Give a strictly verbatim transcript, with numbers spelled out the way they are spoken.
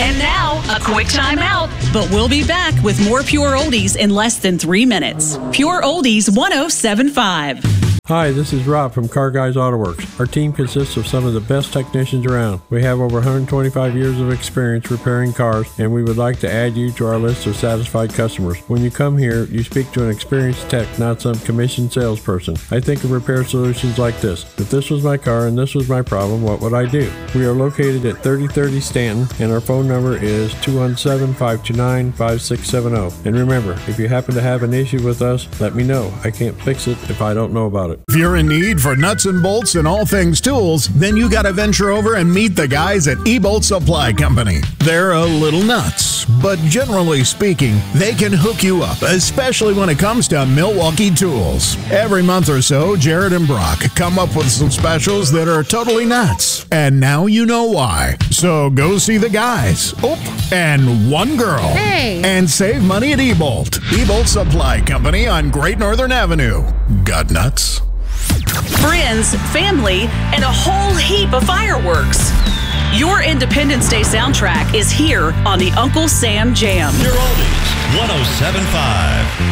And now, a quick time out. But we'll be back with more Pure Oldies in less than three minutes. Pure Oldies one oh seven point five. Hi, this is Rob from Car Guys Auto Works. Our team consists of some of the best technicians around. We have over one hundred twenty-five years of experience repairing cars, and we would like to add you to our list of satisfied customers. When you come here, you speak to an experienced tech, not some commissioned salesperson. I think of repair solutions like this. If this was my car and this was my problem, what would I do? We are located at thirty thirty Stanton, and our phone number is two one seven, five two nine, five six seven zero. And remember, if you happen to have an issue with us, let me know. I can't fix it if I don't know about it. If you're in need for nuts and bolts and all things tools, then you got to venture over and meet the guys at E-Bolt Supply Company. They're a little nuts, but generally speaking, they can hook you up, especially when it comes to Milwaukee tools. Every month or so, Jared and Brock come up with some specials that are totally nuts, and now you know why. So go see the guys. Oh, and one girl. Hey! And save money at E-Bolt. E-Bolt Supply Company on Great Northern Avenue. Got nuts? Friends, family, and a whole heap of fireworks. Your Independence Day soundtrack is here on the Uncle Sam Jam. Pure Oldies one oh seven point five.